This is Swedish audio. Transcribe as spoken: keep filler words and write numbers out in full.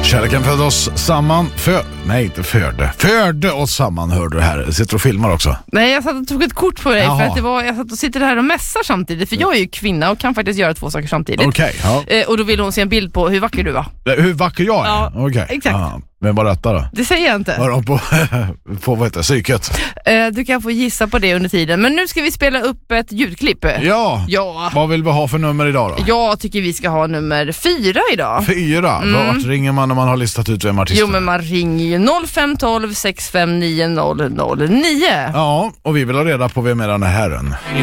Kärleken födde oss samman. För... Nej, inte förde. Förde oss samman, hörde du här. Sitter och filmar också. Nej, jag satt och tog ett kort på dig. Jaha. För att det var, jag satt och sitter här och mässar samtidigt. För jag är ju kvinna och kan faktiskt göra två saker samtidigt. Okej, ja. eh, Och då vill hon se en bild på hur vacker du var. Hur vacker jag är? Ja, Okej. exakt. Ja. Men vad rätta då? Det säger jag inte. Var de på, på vad heter psyket? eh, Du kan få gissa på det under tiden. Men nu ska vi spela upp ett ljudklipp. Ja. Ja. Vad vill vi ha för nummer idag då? Jag tycker vi ska ha nummer fyra idag. Fyra? Mm. Vart ringer man när man har listat ut vem artisten? Jo, men man ringer ju noll fem ett två sex fem nio noll noll nio. Ja, och vi vill ha reda på vem är den här herren.